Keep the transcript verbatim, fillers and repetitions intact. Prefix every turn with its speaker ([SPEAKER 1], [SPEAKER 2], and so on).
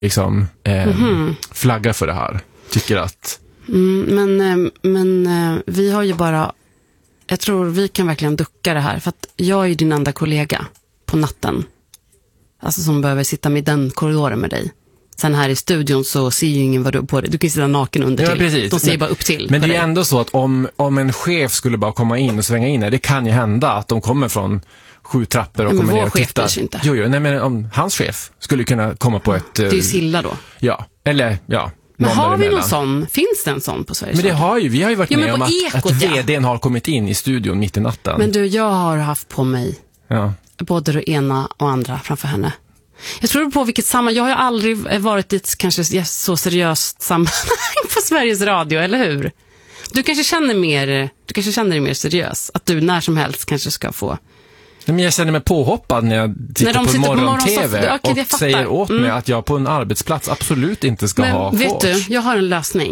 [SPEAKER 1] liksom eh,
[SPEAKER 2] mm-hmm.
[SPEAKER 1] flaggar för det här. Tycker att...
[SPEAKER 2] Mm, men, men vi har ju bara... Jag tror vi kan verkligen ducka det här. För att jag är ju din enda kollega på natten. Alltså som behöver sitta med den korridoren med dig. Sen här i studion så ser ju ingen vad du har på dig. Du kan ju sitta naken under
[SPEAKER 1] ja,
[SPEAKER 2] till.
[SPEAKER 1] Precis.
[SPEAKER 2] De ser
[SPEAKER 1] men,
[SPEAKER 2] bara upp till.
[SPEAKER 1] Men det är ju
[SPEAKER 2] dig.
[SPEAKER 1] ändå så att om, om en chef skulle bara komma in och svänga in här, det kan ju hända att de kommer från sju trappor och
[SPEAKER 2] ja,
[SPEAKER 1] kommer ner och
[SPEAKER 2] chef
[SPEAKER 1] tittar.
[SPEAKER 2] inte.
[SPEAKER 1] Jo, jo, nej, men om hans chef skulle kunna komma på ett...
[SPEAKER 2] Det är ju Silla då.
[SPEAKER 1] Ja, eller ja.
[SPEAKER 2] Men har vi någon sån? Finns det en sån på Sveriges
[SPEAKER 1] Men det har ju, vi har ju varit
[SPEAKER 2] ja,
[SPEAKER 1] med om att,
[SPEAKER 2] ekot,
[SPEAKER 1] att vdn har kommit in i studion mitt i natten.
[SPEAKER 2] Men du, jag har haft på mig
[SPEAKER 1] ja.
[SPEAKER 2] både det ena och andra framför henne. Jag tror på vilket sammanhang. Jag har ju aldrig varit i ett kanske så seriöst sammanhang på Sveriges Radio, eller hur? Du kanske känner mer, du kanske känner dig mer seriös. Att du när som helst kanske ska få...
[SPEAKER 1] Men jag känner mig påhoppad när jag tittar när på morgon-tv okay, och säger åt mig mm. att jag på en arbetsplats absolut inte ska
[SPEAKER 2] Men,
[SPEAKER 1] ha
[SPEAKER 2] vet
[SPEAKER 1] shorts.
[SPEAKER 2] du, jag har en lösning.